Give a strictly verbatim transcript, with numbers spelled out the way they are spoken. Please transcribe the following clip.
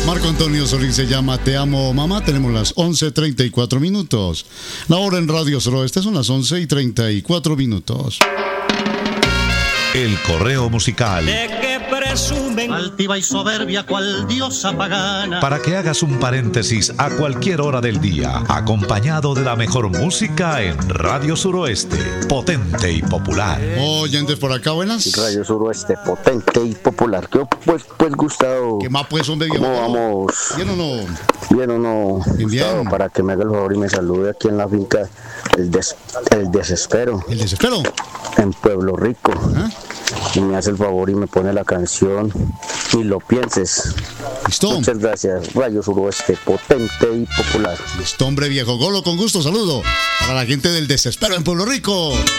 Marco Antonio Solís se llama Te amo mamá. Tenemos las once treinta y cuatro minutos. La hora en Radio Suroeste son las once y treinta y cuatro minutos. El correo musical. De que presumen altiva y soberbia cual diosa pagana. Para que hagas un paréntesis a cualquier hora del día, acompañado de la mejor música en Radio Suroeste, potente y popular. Oyentes por acá, buenas. Radio Suroeste, potente y popular. ¿Qué pues, pues Gustavo? ¿Qué más pues, hombre? ¿Cómo vamos? ¿Bien o no? Bien o no, bien, Gustavo, bien. Para que me haga el favor y me salude aquí en la finca El, des, el Desespero. ¿El Desespero? En Pueblo Rico. ¿Ah? Y me hace el favor y me pone la canción Ni lo pienses. Listo. Muchas gracias. Radio Suroeste, potente y popular. Listo, hombre viejo. Golo, con gusto, saludo para la gente del Desespero en Pueblo Rico.